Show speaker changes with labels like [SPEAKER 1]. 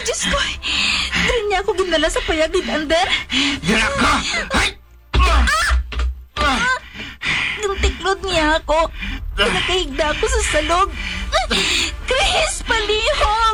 [SPEAKER 1] Diyos ko, dili niya ako ginala sa payagid, Ander.
[SPEAKER 2] Dira ka! Ay!
[SPEAKER 1] Nung tiklod niya ako, pinakahigda ako sa salog. Chris, palihog!